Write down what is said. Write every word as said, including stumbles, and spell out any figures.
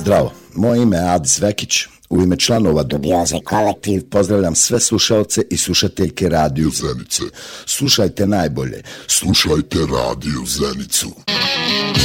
Zdravo, moje ime je Adis Vekić. U ime članova Dubioze kolektiv pozdravljam sve slušaoce i slušateljke Radio Zenice. Slušajte najbolje. Slušajte Radio Zenicu.